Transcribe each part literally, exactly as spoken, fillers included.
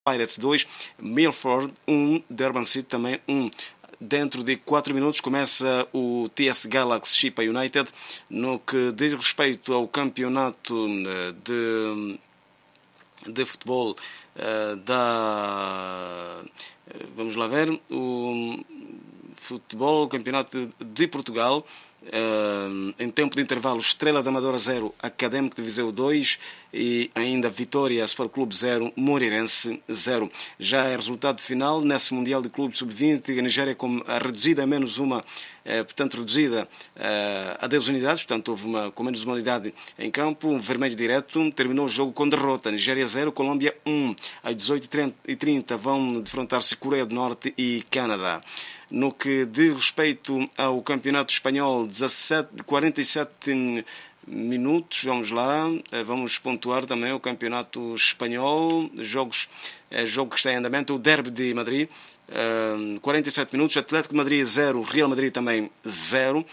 Pirates dois, Milford um, Durban City também um. Dentro de quatro minutos começa o T S Galaxy Chipa United. No que diz respeito ao campeonato de, de futebol uh, da... Vamos lá ver. O futebol, campeonato de, de Portugal. Uh, em tempo de intervalo, Estrela da Amadora zero, Académico de Viseu dois e ainda Vitória Sport Clube zero, Moreirense zero. Já é resultado final nesse Mundial de Clube sub vinte, a Nigéria com a reduzida a menos uma, uh, portanto reduzida uh, a dez unidades, portanto houve uma, com menos uma unidade em campo, um vermelho direto, terminou o jogo com derrota. Nigéria zero, Colômbia um. Às dezoito e trinta vão defrontar-se Coreia do Norte e Canadá. No que diz respeito ao Campeonato Espanhol, dezassete, quarenta e sete minutos, vamos lá, vamos pontuar também o Campeonato Espanhol, jogos, jogo que está em andamento, o Derby de Madrid, quarenta e sete minutos, Atlético de Madrid zero, Real Madrid também zero.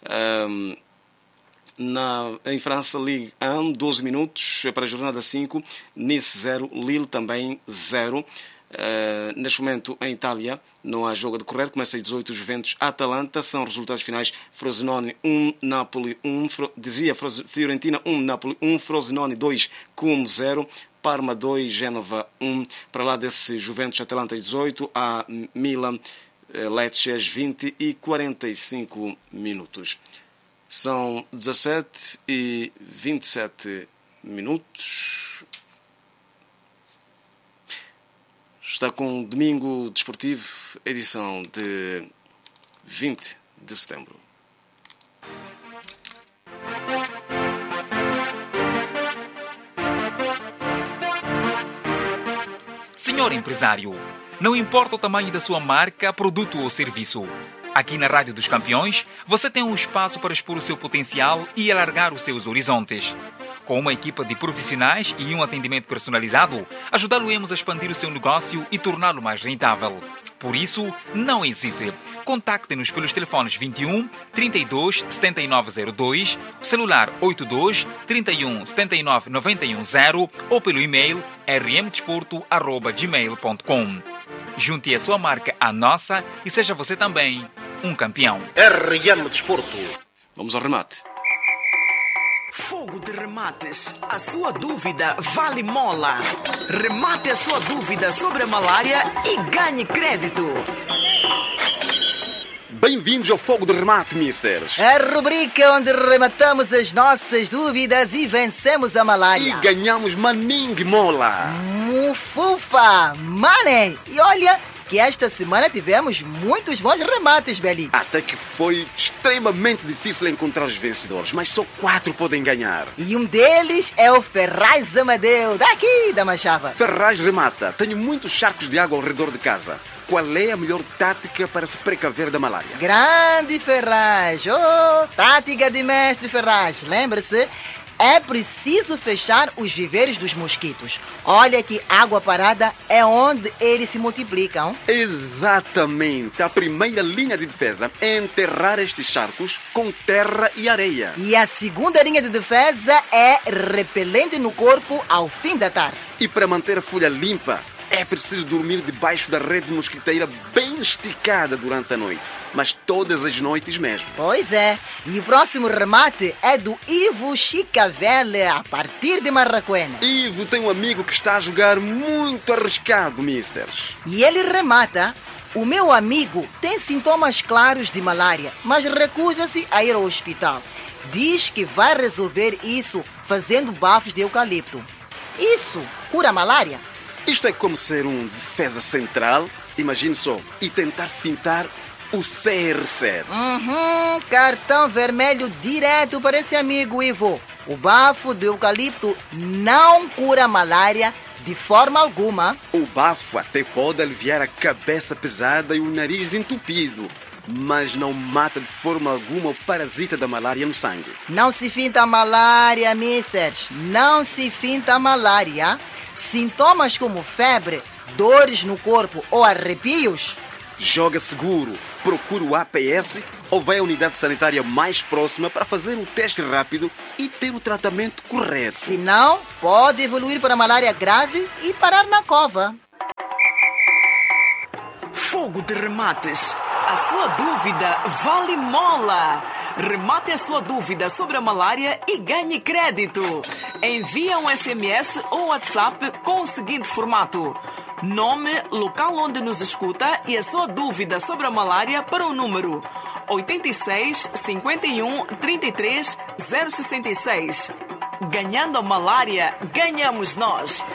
Na, em França, Ligue um, doze minutos para a jornada cinco, Nice zero, Lille também zero. Uh, neste momento em Itália não há jogo a decorrer, começa às dezoito, Juventus Atalanta, são resultados finais: Frosinone um, Napoli um, Fro... dizia Fiorentina um, Napoli um, Frosinone dois, Como zero, Parma dois, Génova um. Para lá desse Juventus Atalanta às dezoito, há Milan Lecce às vinte e quarenta e cinco minutos. São dezassete e vinte e sete minutos. Está com o Domingo Desportivo, edição de vinte de setembro. Senhor empresário, não importa o tamanho da sua marca, produto ou serviço. Aqui na Rádio dos Campeões, você tem um espaço para expor o seu potencial e alargar os seus horizontes. Com uma equipa de profissionais e um atendimento personalizado, ajudá-lo-emos a expandir o seu negócio e torná-lo mais rentável. Por isso, não hesite. Contacte-nos pelos telefones vinte e um, trinta e dois, setenta e nove zero dois, celular oitenta e dois, trinta e um, setenta e nove, noventa e um zero ou pelo e-mail r m desporto arroba gmail ponto com. Junte a sua marca à nossa e seja você também um campeão. R M Desporto. Vamos ao remate. Fogo de Remates. A sua dúvida vale mola. Remate a sua dúvida sobre a malária e ganhe crédito. Bem-vindos ao Fogo de Remate, misters. A rubrica onde rematamos as nossas dúvidas e vencemos a malária. E ganhamos maningue mola. Mufufa, money. E olha que esta semana tivemos muitos bons remates, Beli. Até que foi extremamente difícil encontrar os vencedores, mas só quatro podem ganhar. E um deles é o Ferraz Amadeu, daqui da Machava. Ferraz remata. Tenho muitos charcos de água ao redor de casa. Qual é a melhor tática para se precaver da malária? Grande Ferraz. Oh, tática de mestre Ferraz. Lembre-se, é preciso fechar os viveiros dos mosquitos. Olha que água parada é onde eles se multiplicam. Exatamente. A primeira linha de defesa é enterrar estes charcos com terra e areia. E a segunda linha de defesa é repelente no corpo ao fim da tarde. E para manter a folha limpa, é preciso dormir debaixo da rede mosquiteira bem esticada durante a noite. Mas todas as noites mesmo. Pois é. E o próximo remate é do Ivo Chicavelle, a partir de Marraquena. Ivo tem um amigo que está a jogar muito arriscado, misters. E ele remata: o meu amigo tem sintomas claros de malária, mas recusa-se a ir ao hospital. Diz que vai resolver isso fazendo bafos de eucalipto. Isso cura a malária? Isto é como ser um defesa central, imagine só, e tentar fintar o C R sete. Uhum, cartão vermelho direto para esse amigo, Ivo. O bafo do eucalipto não cura a malária de forma alguma. O bafo até pode aliviar a cabeça pesada e o nariz entupido, mas não mata de forma alguma o parasita da malária no sangue. Não se finta a malária, misters. Não se finta a malária. Sintomas como febre, dores no corpo ou arrepios? Joga seguro. Procure o A P S ou vai à unidade sanitária mais próxima para fazer um teste rápido e ter o tratamento correto. Se não, pode evoluir para malária grave e parar na cova. fogo de remates. A sua dúvida vale mola. Remate a sua dúvida sobre a malária e ganhe crédito. Envie um S M S ou WhatsApp com o seguinte formato: nome, local onde nos escuta e a sua dúvida sobre a malária para o número oito seis, cinco um, trinta e três, zero sessenta e seis. Ganhando a malária, ganhamos nós.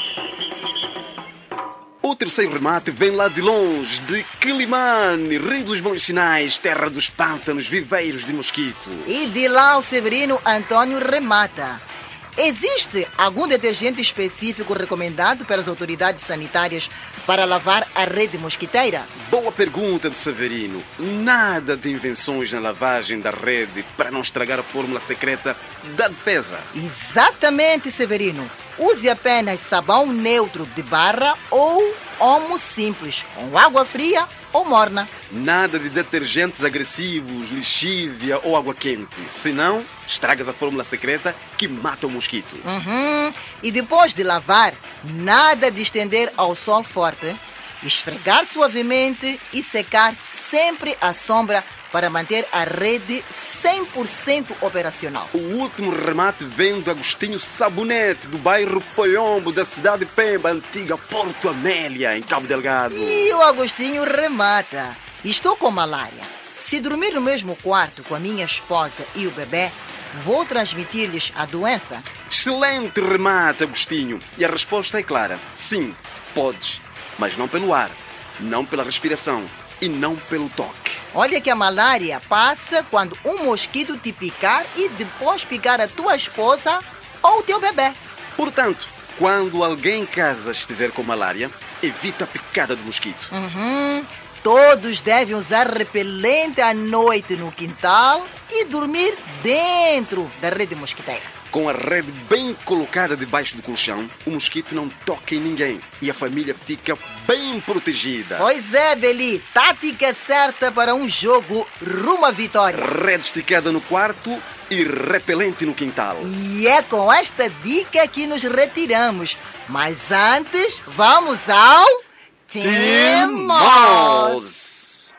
O terceiro remate vem lá de longe, de Quilimane, Rio dos Bons Sinais, terra dos pântanos, viveiros de mosquito. E de lá o Severino Antônio remata. Existe algum detergente específico recomendado pelas autoridades sanitárias para lavar a rede mosquiteira? Boa pergunta de Severino. Nada de invenções na lavagem da rede para não estragar a fórmula secreta da defesa. Exatamente, Severino. Use apenas sabão neutro de barra ou Omo simples, com água fria ou morna. Nada de detergentes agressivos, lixívia ou água quente. Senão, estragas a fórmula secreta que mata o mosquito. Uhum. E depois de lavar, nada de estender ao sol forte. Esfregar suavemente e secar sempre à sombra para manter a rede cem por cento operacional. O último remate vem do Agostinho Sabonete, do bairro Poiombo, da cidade de Pemba, antiga Porto Amélia, em Cabo Delgado. E o Agostinho remata: estou com malária. Se dormir no mesmo quarto com a minha esposa e o bebê, vou transmitir-lhes a doença? Excelente remate, Agostinho. E a resposta é clara: sim, podes. Mas não pelo ar, não pela respiração e não pelo toque. Olha que a malária passa quando um mosquito te picar e depois picar a tua esposa ou o teu bebê. Portanto, quando alguém em casa estiver com malária, evita a picada do mosquito. Uhum. Todos devem usar repelente à noite no quintal e dormir dentro da rede mosquiteira. Com a rede bem colocada debaixo do colchão, o mosquito não toca em ninguém e a família fica bem protegida. Pois é, Beli. Tática certa para um jogo rumo à vitória. Rede esticada no quarto e repelente no quintal. E é com esta dica que nos retiramos. Mas antes, vamos ao... Team Mouse!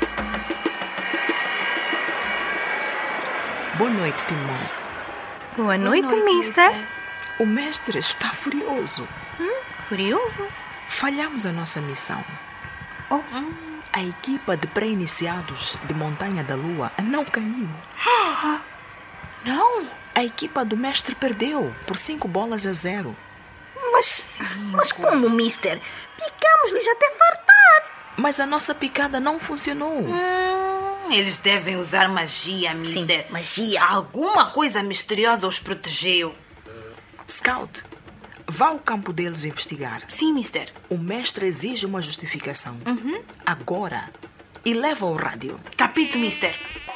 Boa noite, Team Mouse. Boa noite, Boa noite mister. mister. O mestre está furioso. Hum, furioso? Falhamos a nossa missão. Oh. Hum. A equipa de pré-iniciados de Montanha da Lua não caiu. Ah, não? A equipa do mestre perdeu por cinco bolas a zero. Mas, cinco. mas como, mister? Picamos-lhes até fartar. Mas a nossa picada não funcionou. Hum. Eles devem usar magia, mister. Sim, magia. Alguma coisa misteriosa os protegeu. Scout, vá ao campo deles investigar. Sim, mister. O mestre exige uma justificação. Uhum. Agora. E leva ao rádio. Capito, mister.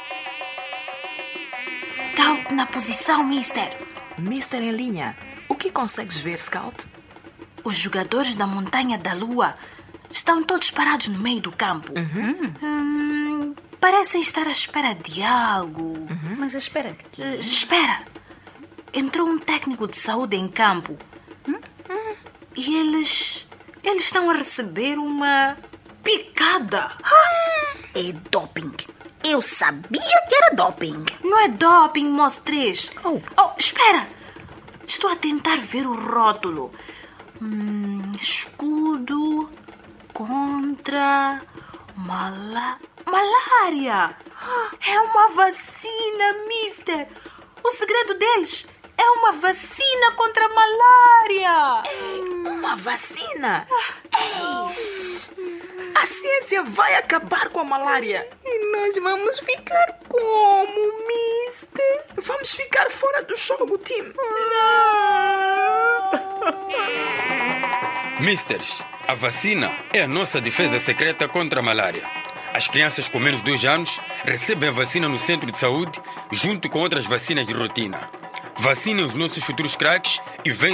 Scout na posição, mister. Mister em linha. O que consegues ver, Scout? Os jogadores da Montanha da Lua estão todos parados no meio do campo. Uhum. Hum, parecem estar à espera de algo. Uhum. Mas à espera de quê? Uh, espera. Entrou um técnico de saúde em campo. Hum? Hum. E eles... Eles estão a receber uma picada. Ah, é doping. Eu sabia que era doping. Não é doping, Mouse três. Oh. Oh, espera. Estou a tentar ver o rótulo. Hum, escudo contra mala... malária. É uma vacina, mister. O segredo deles é uma vacina contra a malária. Uma vacina? A ciência vai acabar com a malária. E nós vamos ficar como, mister? Vamos ficar fora do jogo, time. Misters, a vacina é a nossa defesa secreta contra a malária. As crianças com menos de dois anos recebem a vacina no centro de saúde junto com outras vacinas de rotina. Vacinem os nossos futuros craques e venham